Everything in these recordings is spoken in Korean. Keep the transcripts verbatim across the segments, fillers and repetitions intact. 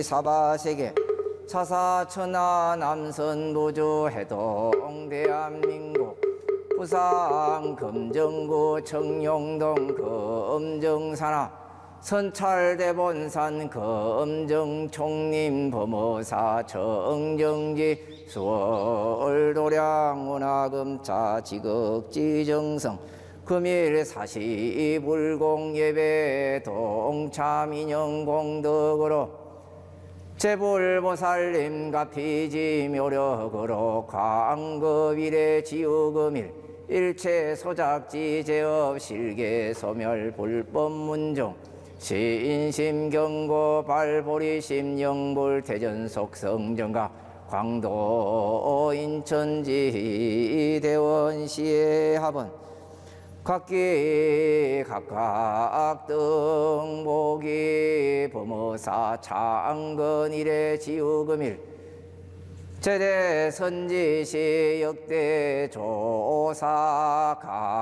사바세계 차사천하 남선부주 해동 대한민국 부산 금정구 청룡동 금정산하 선찰대본산 금정총림 범어사 정정지 수월도량 원화금차 지극지정성 금일 사시불공예배 동참인영공덕으로 제불보살님 가피지 묘력으로 광급일의 지우금일 일체 소작지 제업 실계 소멸 불법문종 신심경고 발보리심 영불 대전속 성정가 광도 인천지 대원시의 합은 각기 각각 등복이 범어사 창건일의 지우금일 제대 선지시 역대 조사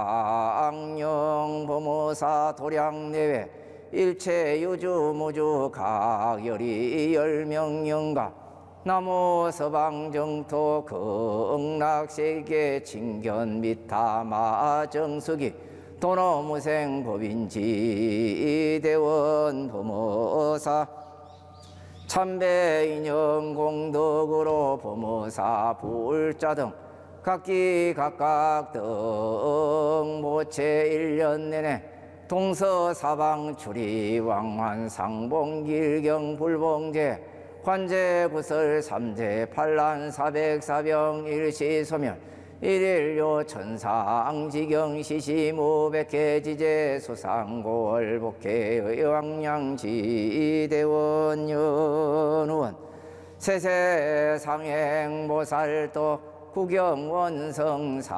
강령 범어사 도량내외 일체 유주무주 각열이 열명영가 나무 서방정토 극락세계 칭견 미타마 정수기 도노무생 법인지 대원 범어사 참배인영 공덕으로 범어사 불자 등 각기 각각 등 모체 일 년 내내 동서사방 출이 왕환 상봉길경 불봉제 관제 구설 삼재 팔란 사백 사병 일시소멸 일일요 천상지경 시시무백회 지제 수상고월 복회 의왕량지 대원 연우원 세세 상행보살도 구경원성사